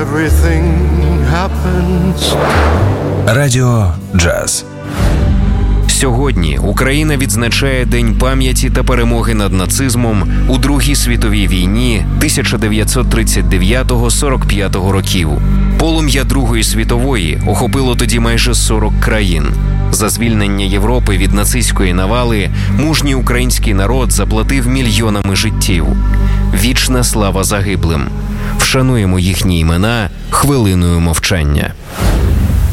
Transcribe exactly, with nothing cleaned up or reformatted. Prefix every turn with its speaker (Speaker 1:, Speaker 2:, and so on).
Speaker 1: everything happens.
Speaker 2: Радіо Джаз.
Speaker 3: Сьогодні Україна відзначає День пам'яті та перемоги над нацизмом у Другій світовій війні тисяча дев'ятсот тридцять дев'ятого - сорок п'ятого років. Полум'я Другої світової охопило тоді майже сорок країн. За звільнення Європи від нацистської навали мужній український народ заплатив мільйонами життів. Вічна слава загиблим. Вшануємо їхні імена хвилиною мовчання.